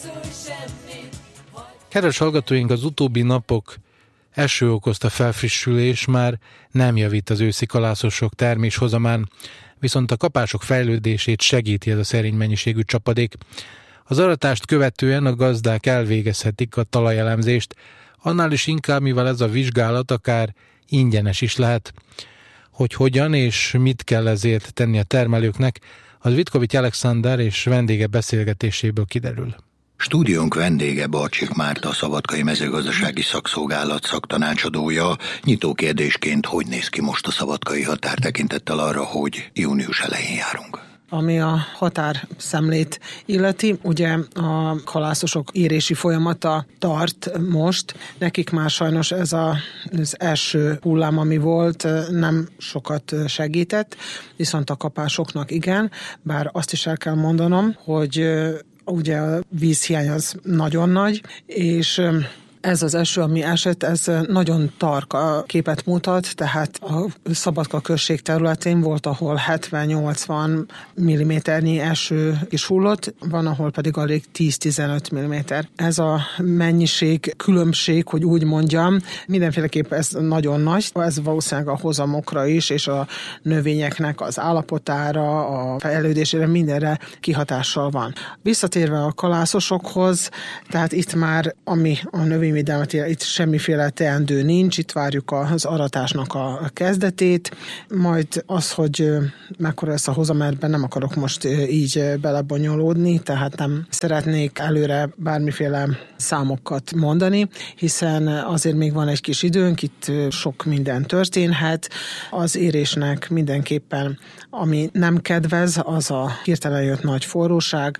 Kedves hallgatóink, az utóbbi napok eső okozta felfrissülés már nem javít az őszi kalászosok terméshozamán, viszont a kapások fejlődését segíti ez a szerény mennyiségű csapadék. Az aratást követően a gazdák elvégezhetik a talajelemzést, annál is inkább, mivel ez a vizsgálat akár ingyenes is lehet. Hogy hogyan és mit kell ezért tenni a termelőknek, az Vitkovics Alexander és vendége beszélgetéséből kiderül. Stúdiónk vendége Barcsik Márta, a Szabadkai Mezőgazdasági Szakszolgálat szaktanácsadója. Nyitó kérdésként, hogy néz ki most a szabadkai határ tekintettel arra, hogy június elején járunk? Ami a határszemlét illeti, ugye a kalászosok érési folyamata tart most. Nekik már sajnos ez az első hullám, ami volt, nem sokat segített, viszont a kapásoknak igen, bár azt is el kell mondanom, hogy ugye a vízhiány az nagyon nagy, és ez az eső, ami esett, ez nagyon tarka képet mutat, tehát a Szabadka község területén volt, ahol 70-80 mm-nyi eső is hullott, van, ahol pedig alig 10-15 mm. Ez a mennyiség különbség, hogy úgy mondjam, mindenféleképpen ez nagyon nagy, ez valószínűleg a hozamokra is, és a növényeknek az állapotára, a fejlődésére, mindenre kihatással van. Visszatérve a kalászosokhoz, tehát itt már, ami a növényvédelmet, itt semmiféle teendő nincs, itt várjuk az aratásnak a kezdetét, majd az, hogy mekkora lesz a hozam, ebben nem akarok most így belebonyolódni, tehát nem szeretnék előre bármiféle számokat mondani, hiszen azért még van egy kis időnk, itt sok minden történhet. Az érésnek mindenképpen, ami nem kedvez, az a hirtelen jött nagy forróság,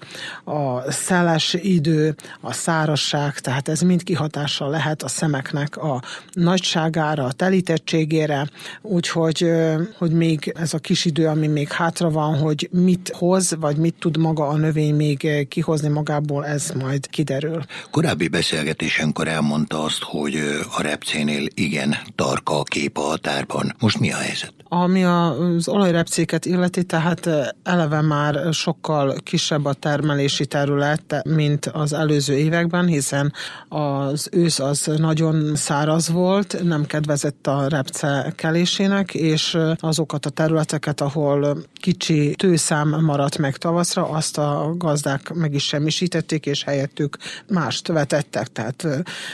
a szeles idő, a szárazság, tehát ez mind kihatással lehet a szemeknek a nagyságára, a telítettségére, úgyhogy hogy még ez a kis idő, ami még hátra van, hogy mit hoz, vagy mit tud maga a növény még kihozni magából, ez majd kiderül. Korábbi beszélgetésenkor elmondta azt, hogy a repcénél igen tarka a kép a határban. Most mi a helyzet? Ami az olajrepcéket illeti, tehát eleve már sokkal kisebb a termelési terület, mint az előző években, hiszen az ősz az nagyon száraz volt, nem kedvezett a repce kelésének, és azokat a területeket, ahol kicsi tőszám maradt meg tavaszra, azt a gazdák meg is semmisítették, és helyettük mást vetettek, tehát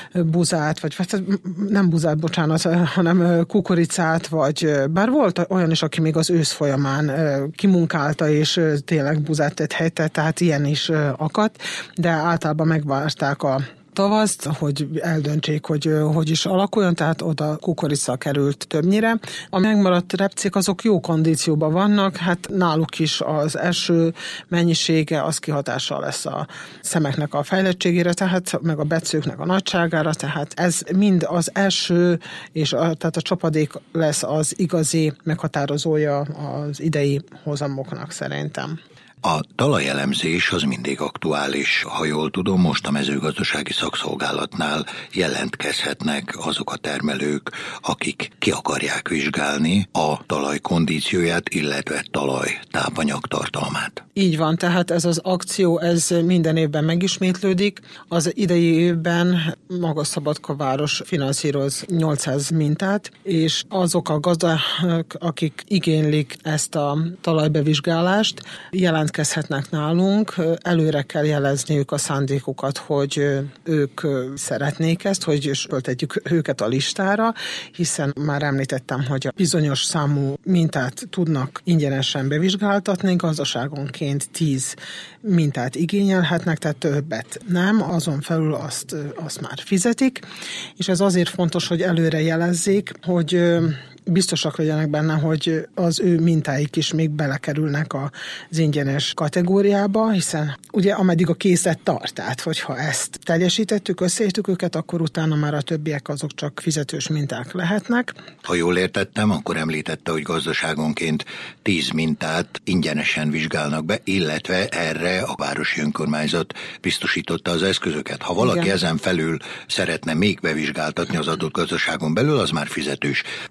buzát, vagy nem buzát, bocsánat, hanem kukoricát, vagy bár volt olyan is, aki még az ősz folyamán kimunkálta, és tényleg buzát tett helyette, tehát ilyen is akadt, de általában megvárták a tavaszt, hogy eldöntsék, hogy is alakuljon, tehát oda kukorica került többnyire. A megmaradt repcék azok jó kondícióban vannak, hát náluk is az eső mennyisége az kihatással lesz a szemeknek a fejlettségére, tehát meg a becőknek a nagyságára, tehát ez mind az eső, és tehát a csapadék lesz az igazi meghatározója az idei hozamoknak szerintem. A talajelemzés az mindig aktuális, ha jól tudom, most a mezőgazdasági szakszolgálatnál jelentkezhetnek azok a termelők, akik ki akarják vizsgálni a talaj kondícióját, illetve talaj tápanyag tartalmát. Így van, tehát ez az akció, ez minden évben megismétlődik. Az idei évben maga Szabadka város finanszíroz 800 mintát, és azok a gazdák, akik igénylik ezt a talajbevizsgálást, jelentkezhetnek nálunk, előre kell jelezniük a szándékukat, hogy ők szeretnék ezt, hogy föltetjük őket a listára, hiszen már említettem, hogy bizonyos számú mintát tudnak ingyenesen bevizsgáltatni, gazdaságonként 10 mintát igényelhetnek, tehát többet nem, azon felül azt már fizetik, és ez azért fontos, hogy előre jelezzék, hogy biztosak legyenek benne, hogy az ő mintáik is még belekerülnek az ingyenes kategóriába, hiszen ugye ameddig a készlet tart, tehát hogyha ezt teljesítettük, összeértük őket, akkor utána már a többiek azok csak fizetős minták lehetnek. Ha jól értettem, akkor említette, hogy gazdaságonként 10 mintát ingyenesen vizsgálnak be, illetve erre a városi önkormányzat biztosította az eszközöket. Ha valaki ezen felül szeretne még bevizsgáltatni az adott gazdaságon belül, az már fizetős. De akkor, ha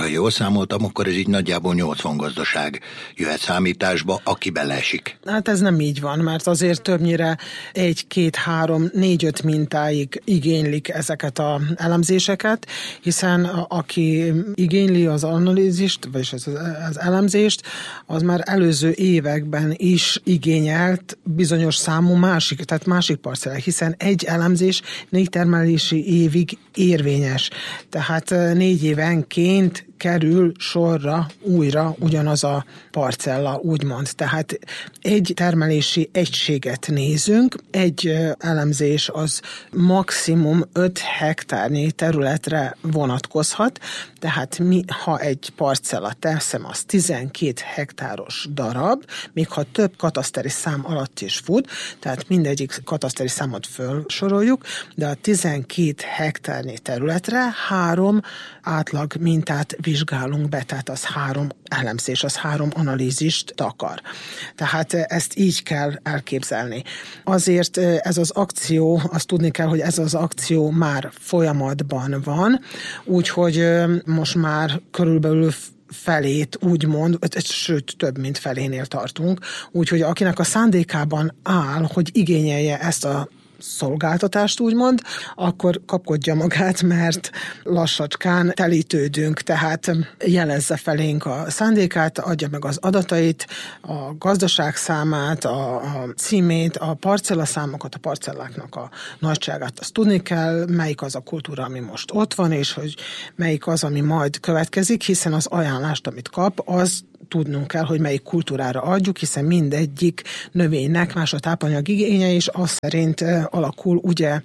jól számoltam, akkor ez így nagyjából 80 gazdaság jöhet számításba, aki beleesik. Hát ez nem így van, mert azért többnyire 1, 2, 3, 4, 5 mintáig igénylik ezeket az elemzéseket, hiszen aki igényli az analízist, vagyis az elemzést, az már előző években is igényelt bizonyos számú másik parcellák, hiszen egy elemzés 4 termelési évig érvényes. Tehát 4 évenként kerül sorra újra ugyanaz a parcella, úgymond. Tehát egy termelési egységet nézünk, egy elemzés az maximum 5 hektárnyi területre vonatkozhat, tehát ha egy parcella, teszem, az 12 hektáros darab, még ha több kataszteri szám alatt is fut, tehát mindegyik kataszteri számot fölsoroljuk, de a 12 hektárnyi területre 3 átlag mintát vizsgálunk be, tehát az 3 elemzés, az 3 analízist takar. Tehát ezt így kell elképzelni. Azért ez az akció, azt tudni kell, hogy ez az akció már folyamatban van, úgyhogy most már körülbelül felét úgymond, sőt több mint felénél tartunk, úgyhogy akinek a szándékában áll, hogy igényelje ezt a szolgáltatást, úgymond, akkor kapkodja magát, mert lassacskán telítődünk, tehát jelezze felénk a szándékát, adja meg az adatait, a gazdaság számát, a címét, a parcellaszámokat, a parcelláknak a nagyságát. Azt tudni kell, melyik az a kultúra, ami most ott van, és hogy melyik az, ami majd következik, hiszen az ajánlást, amit kap, az tudnunk kell, hogy melyik kultúrára adjuk, hiszen mindegyik növénynek más a tápanyag igénye, és az szerint alakul ugye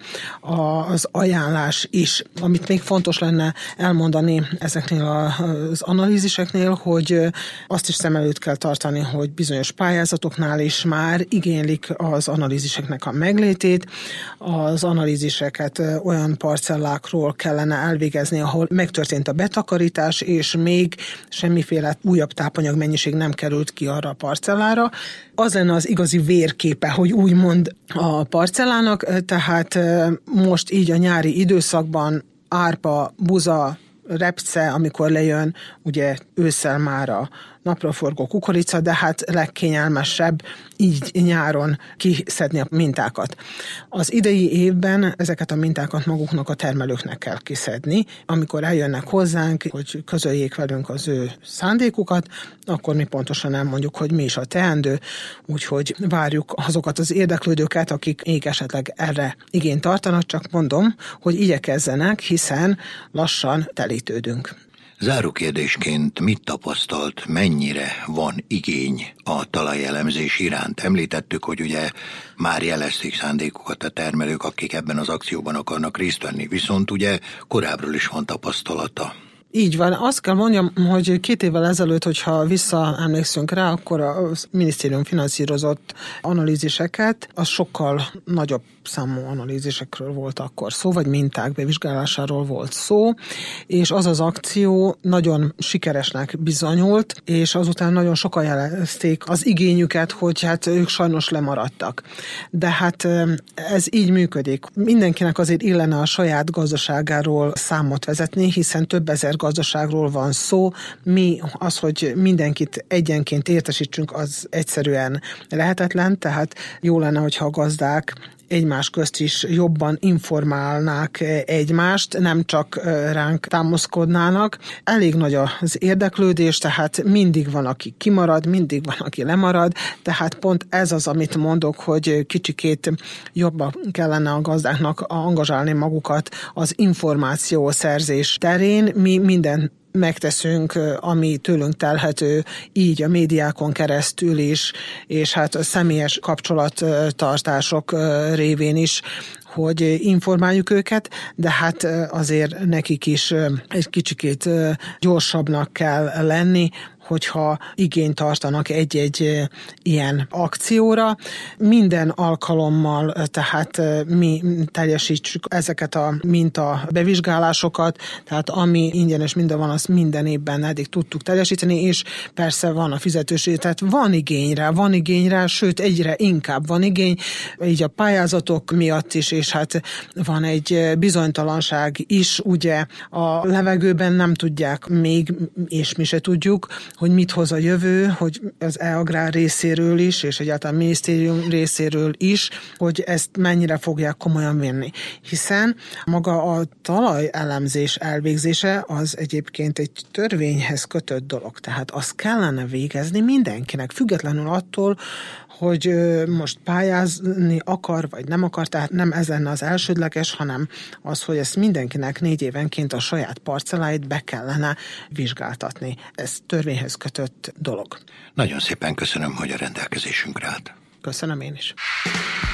az ajánlás is. Amit még fontos lenne elmondani ezeknél az analíziseknél, hogy azt is szem előtt kell tartani, hogy bizonyos pályázatoknál is már igénylik az analíziseknek a meglétét. Az analíziseket olyan parcellákról kellene elvégezni, ahol megtörtént a betakarítás, és még semmiféle újabb tápanyag mennyiség nem került ki arra a parcellára. Az lenne az igazi vérképe, hogy úgymond a parcellának, tehát most így a nyári időszakban árpa, buza, repce, amikor lejön, ugye ősszel már a napraforgó kukorica, de hát legkényelmesebb így nyáron kiszedni a mintákat. Az idei évben ezeket a mintákat maguknak a termelőknek kell kiszedni. Amikor eljönnek hozzánk, hogy közöljék velünk az ő szándékukat, akkor mi pontosan elmondjuk, hogy mi is a teendő, úgyhogy várjuk azokat az érdeklődőket, akik még esetleg erre igényt tartanak, csak mondom, hogy igyekezzenek, hiszen lassan telítődünk. Zárókérdésként mit tapasztalt, mennyire van igény a talajelemzés iránt? Említettük, hogy ugye már jelezték szándékukat a termelők, akik ebben az akcióban akarnak részt venni, viszont ugye korábbról is van tapasztalata. Így van. Azt kell mondjam, hogy 2 évvel ezelőtt, hogyha visszaemlékszünk rá, akkor a minisztérium finanszírozott analíziseket, az sokkal nagyobb számú analízisekről volt akkor szó, vagy minták bevizsgálásáról volt szó, és az az akció nagyon sikeresnek bizonyult, és azután nagyon sokan jelezték az igényüket, hogy hát ők sajnos lemaradtak. De hát ez így működik. Mindenkinek azért illene a saját gazdaságáról számot vezetni, hiszen több ezer gazdaságról van szó. Mi az, hogy mindenkit egyenként értesítsünk, az egyszerűen lehetetlen, tehát jó lenne, hogyha a gazdák egymás közt is jobban informálnák egymást, nem csak ránk támaszkodnának. Elég nagy az érdeklődés, tehát mindig van, aki kimarad, mindig van, aki lemarad, tehát pont ez az, amit mondok, hogy kicsikét jobban kellene a gazdáknak angazsálni magukat az információszerzés terén. Mi minden megteszünk, ami tőlünk telhető, így a médiákon keresztül is, és hát a személyes kapcsolattartások révén is, hogy informáljuk őket, de hát azért nekik is egy kicsikét gyorsabbnak kell lenni, hogyha igényt tartanak egy-egy ilyen akcióra. Minden alkalommal tehát mi teljesítsük ezeket a minta bevizsgálásokat, tehát ami ingyenes minden van, azt minden évben eddig tudtuk teljesíteni, és persze van a fizetőség, tehát van igényre, sőt egyre inkább van igény, így a pályázatok miatt is, és hát van egy bizonytalanság is, ugye a levegőben nem tudják még, és mi se tudjuk, hogy mit hoz a jövő, hogy az e-agrár részéről is, és egyáltalán a minisztérium részéről is, hogy ezt mennyire fogják komolyan venni. Hiszen maga a talajelemzés elvégzése az egyébként egy törvényhez kötött dolog, tehát azt kellene végezni mindenkinek, függetlenül attól, hogy most pályázni akar, vagy nem akar, tehát nem ez lenne az elsődleges, hanem az, hogy ezt mindenkinek 4 évenként a saját parcelláit be kellene vizsgáltatni. Ez törvényhez kötött dolog. Nagyon szépen köszönöm, hogy a rendelkezésünkre állt. Köszönöm én is.